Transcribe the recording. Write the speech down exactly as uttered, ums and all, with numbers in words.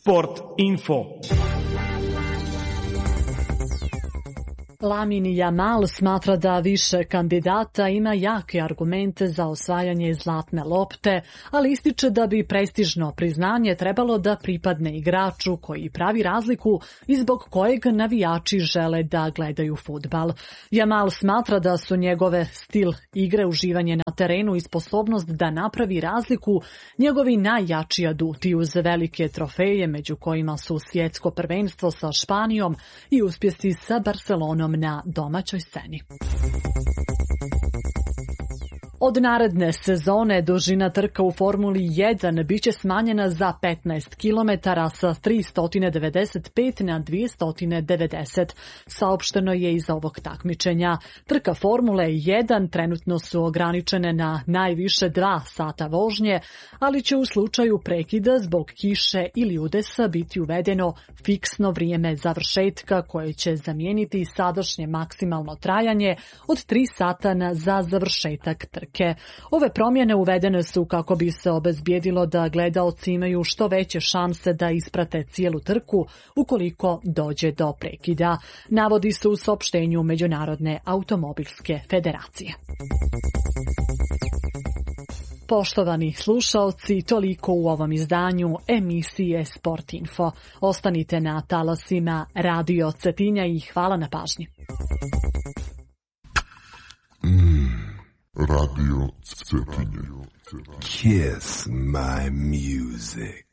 Sport info. Lamine Yamal smatra da više kandidata ima jake argumente za osvajanje zlatne lopte, ali ističe da bi prestižno priznanje trebalo da pripadne igraču koji pravi razliku i zbog kojeg navijači žele da gledaju fudbal. Yamal smatra da su njegove stil igre, uživanje na terenu i sposobnost da napravi razliku njegovi najjači aduti uz velike trofeje, među kojima su svjetsko prvenstvo sa Španijom i uspjesi sa Barcelonom na domaćoj sceni. Od naredne sezone dužina trka u Formuli jedan biće smanjena za petnaest kilometara sa tristo devedeset pet na dvjesto devedeset, saopšteno je iz ovog takmičenja. Trka Formule jedan trenutno su ograničene na najviše dva sata vožnje, ali će u slučaju prekida zbog kiše ili udesa biti uvedeno fiksno vrijeme završetka koje će zamijeniti sadašnje maksimalno trajanje od tri sata na za završetak trke. Ove promjene uvedene su kako bi se obezbijedilo da gledaoci imaju što veće šanse da isprate cijelu trku ukoliko dođe do prekida, navodi se u saopštenju Međunarodne automobilske federacije. Poštovani slušaoci, toliko u ovom izdanju emisije Sport Info. Ostanite na talasima Radio Cetinja i hvala na pažnji. Radio Cetinje. Kiss my music.